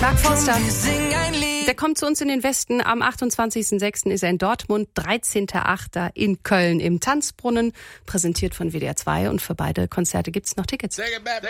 Mark Forster, der kommt zu uns in den Westen. Am 28.06. ist er in Dortmund, 13.08. in Köln im Tanzbrunnen, präsentiert von WDR 2. Und für beide Konzerte gibt's noch Tickets.